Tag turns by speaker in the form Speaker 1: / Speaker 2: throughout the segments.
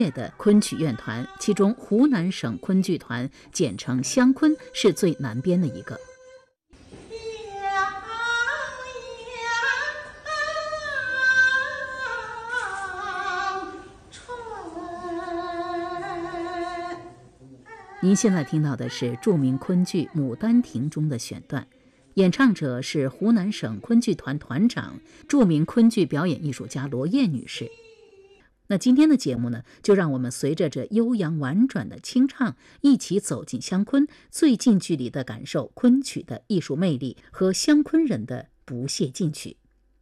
Speaker 1: 的昆曲乐团，其中湖南省昆剧团简称湘昆是最南边的一个。您现在听到的是著名昆剧《牡丹亭》中的选段，演唱者是湖南省昆剧团团长、著名昆剧表演艺术家罗燕女士。那今天的节目呢，就让我们随着这悠扬婉转的清唱，一起走进湘昆，最近距离地感受昆曲的艺术魅力和湘昆人的不懈进取。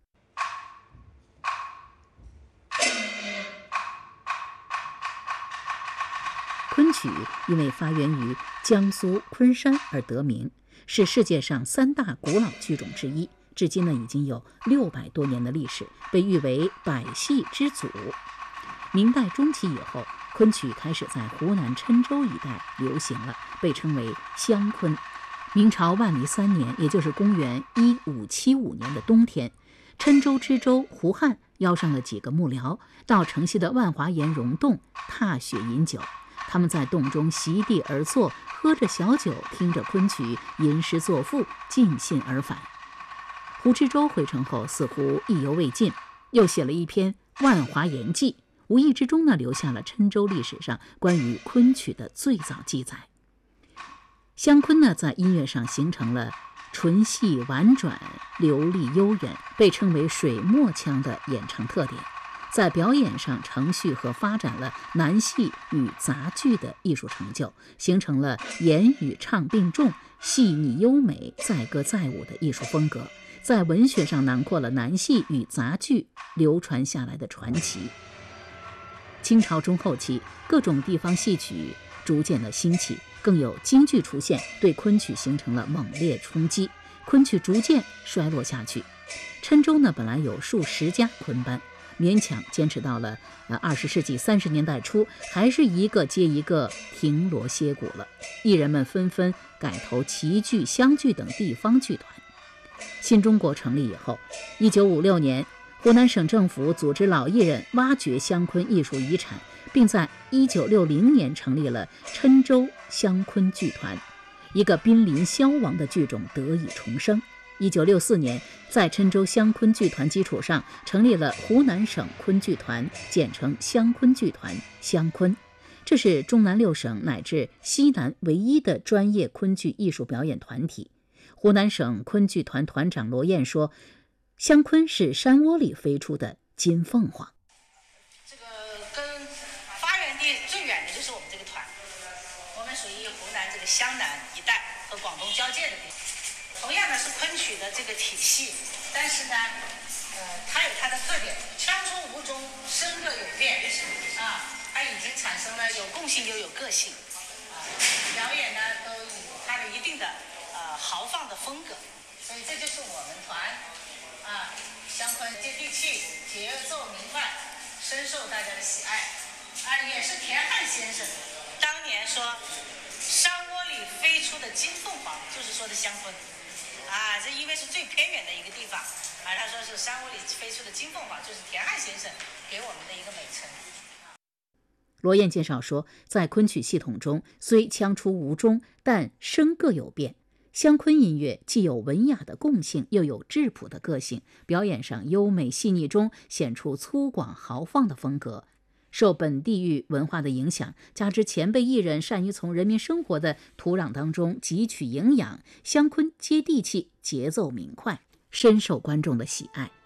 Speaker 1: 昆曲因为发源于江苏昆山而得名，是世界上3大古老剧种之一，至今呢已经有600多年的历史，被誉为百戏之祖。明代中期以后，昆曲开始在湖南郴州一带流行了，被称为湘昆。明朝万历3年，也就是公元1575年的冬天，郴州知州胡汉邀上了几个幕僚到城西的万华岩溶洞踏雪饮酒。他们在洞中席地而坐，喝着小酒，听着昆曲，吟诗作赋，尽兴而返。胡知州回城后似乎意犹未尽，又写了一篇《万华岩记》，无意之中呢留下了郴州历史上关于昆曲的最早记载。湘昆呢在音乐上形成了纯细婉转、流利悠远，被称为水墨腔的演唱特点。在表演上承续和发展了南戏与杂剧的艺术成就，形成了言与唱并重、细腻优美、载歌载舞的艺术风格。在文学上囊括了南戏与杂剧流传下来的传奇。清朝中后期，各种地方戏曲逐渐的兴起，更有京剧出现，对昆曲形成了猛烈冲击，昆曲逐渐衰落下去。郴州呢本来有数十家昆班，勉强坚持到了20世纪30年代初，还是一个接一个停锣歇鼓了。艺人们纷纷改投齐剧、湘剧等地方剧团。新中国成立以后，1956年，湖南省政府组织老艺人挖掘湘昆艺术遗产，并在1960年成立了郴州湘昆剧团，一个濒临消亡的剧种得以重生。1964年，在郴州湘昆剧团基础上，成立了湖南省昆剧团，简称湘昆剧团，湘昆。这是中南6省乃至西南唯一的专业昆剧艺术表演团体。湖南省昆剧团团长罗燕说，湘昆是山窝里飞出的金凤凰。
Speaker 2: 这个跟发源地最远的就是我们这个团，我们属于湖南这个湘南一带和广东交界的地方。同样呢是昆曲的这个体系，但是呢，它有它的特点，腔出无中，声各有变啊，它已经产生了有共性又有个性啊，表演呢都有它的一定的豪放的风格，所以这就是我们团啊，湘昆接地气，节奏明快，深受大家的喜爱啊，也是田汉先生当年说山窝里飞出的金凤凰，就是说的湘昆。啊，这因为是最偏远的一个地方，他说是山窝里飞出的金凤凰，就是田汉先生给我们的一个美称。
Speaker 1: 罗燕介绍说，在昆曲系统中，虽腔出无中，但声各有变。湘昆音乐既有文雅的共性，又有质朴的个性，表演上优美细腻中显出粗犷豪放的风格。受本地域文化的影响，加之前辈艺人善于从人民生活的土壤当中汲取营养，湘昆接地气，节奏明快，深受观众的喜爱。